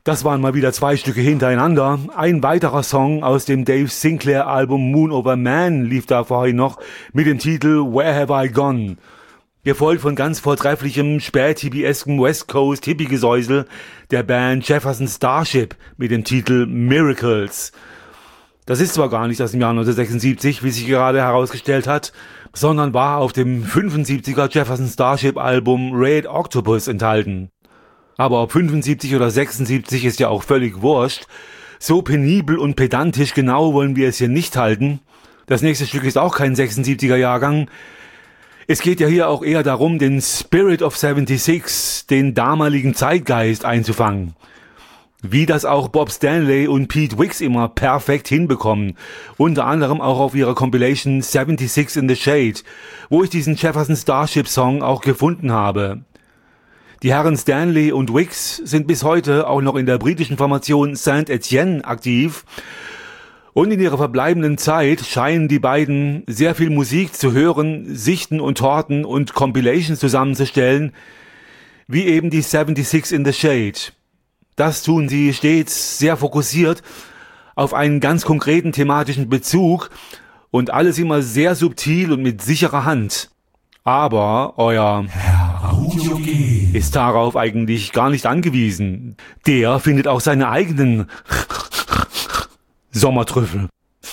Das waren mal wieder 2 Stücke hintereinander. Ein weiterer Song aus dem Dave Sinclair Album Moon Over Man lief da vorhin noch mit dem Titel Where Have I Gone? Gefolgt von ganz vortrefflichem, spät-hippieskem West Coast Hippie-Gesäusel der Band Jefferson Starship mit dem Titel Miracles. Das ist zwar gar nicht aus dem Jahr 1976, wie sich gerade herausgestellt hat, sondern war auf dem 75er Jefferson Starship Album Red Octopus enthalten. Aber ob 75 oder 76 ist ja auch völlig wurscht. So penibel und pedantisch genau wollen wir es hier nicht halten. Das nächste Stück ist auch kein 76er Jahrgang. Es geht ja hier auch eher darum, den Spirit of 76, den damaligen Zeitgeist einzufangen. Wie das auch Bob Stanley und Pete Wicks immer perfekt hinbekommen. Unter anderem auch auf ihrer Compilation 76 in the Shade, wo ich diesen Jefferson Starship Song auch gefunden habe. Die Herren Stanley und Wicks sind bis heute auch noch in der britischen Formation Saint-Etienne aktiv. Und in ihrer verbleibenden Zeit scheinen die beiden sehr viel Musik zu hören, sichten und horten und Compilations zusammenzustellen, wie eben die 76 in the Shade. Das tun sie stets sehr fokussiert auf einen ganz konkreten thematischen Bezug und alles immer sehr subtil und mit sicherer Hand. Aber euer Herr Audio G ist darauf eigentlich gar nicht angewiesen. Der findet auch seine eigenen Sommertrüffel.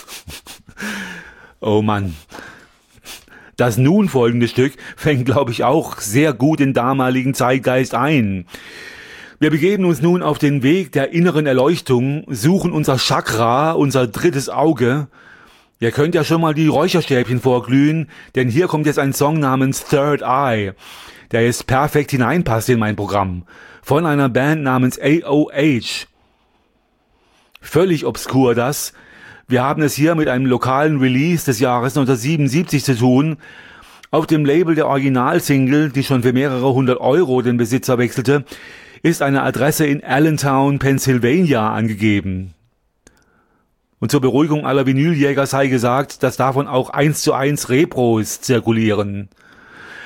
Oh Mann. Das nun folgende Stück fängt, glaube ich, auch sehr gut den damaligen Zeitgeist ein. Wir begeben uns nun auf den Weg der inneren Erleuchtung, suchen unser Chakra, unser drittes Auge. Ihr könnt ja schon mal die Räucherstäbchen vorglühen, denn hier kommt jetzt ein Song namens Third Eye, der jetzt perfekt hineinpasst in mein Programm, von einer Band namens AOH. Völlig obskur das. Wir haben es hier mit einem lokalen Release des Jahres 1977 zu tun. Auf dem Label der Originalsingle, die schon für mehrere 100 € den Besitzer wechselte, ist eine Adresse in Allentown, Pennsylvania angegeben. Und zur Beruhigung aller Vinyljäger sei gesagt, dass davon auch 1:1 Repros zirkulieren.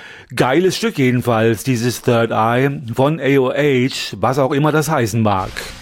Geiles Stück jedenfalls, dieses Third Eye von AOH, was auch immer das heißen mag.